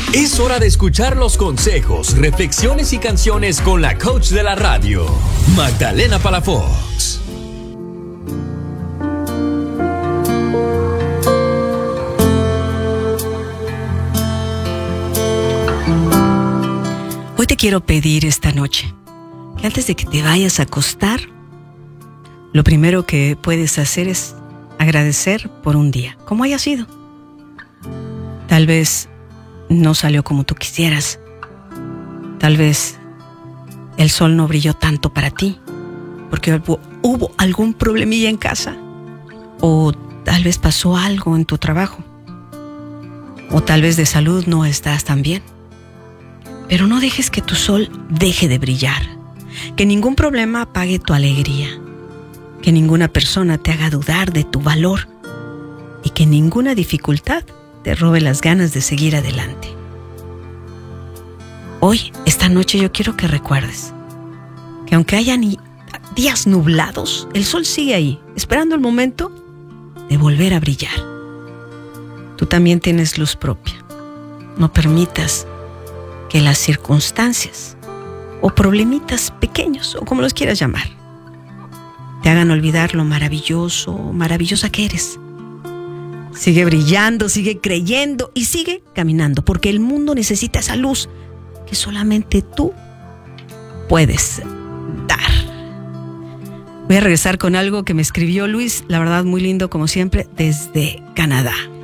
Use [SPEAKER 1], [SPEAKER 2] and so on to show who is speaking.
[SPEAKER 1] Es hora de escuchar los consejos, reflexiones y canciones con la coach de la radio, Magdalena Palafox.
[SPEAKER 2] Hoy te quiero pedir esta noche que antes de que te vayas a acostar, lo primero que puedes hacer es agradecer por un día, como haya sido. Tal vez no salió como tú quisieras. Tal vez el sol no brilló tanto para ti, porque hubo algún problemilla en casa. O tal vez pasó algo en tu trabajo. O tal vez de salud no estás tan bien. Pero no dejes que tu sol deje de brillar. Que ningún problema apague tu alegría. Que ninguna persona te haga dudar de tu valor. Y que ninguna dificultad te robe las ganas de seguir adelante. Hoy, esta noche, yo quiero que recuerdes que aunque haya días nublados, el sol sigue ahí, esperando el momento de volver a brillar. Tú también tienes luz propia. No permitas que las circunstancias o problemitas pequeños, o como los quieras llamar, te hagan olvidar lo maravilloso o maravillosa que eres. Sigue brillando, sigue creyendo y sigue caminando, porque el mundo necesita esa luz que solamente tú puedes dar. Voy a regresar con algo que me escribió Luis, la verdad muy lindo como siempre, desde Canadá.